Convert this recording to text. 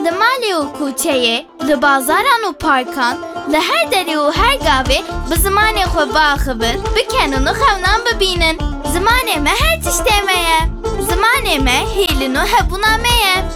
li malê û kûçeyê, li bazaran û parkan, li her derê û her gavê bi zimanê xwe biaxivin, bikenin û xewnan bibînin. Zimanê me her tiştê me ye. Zimanê me hêlin û hebûna me ye.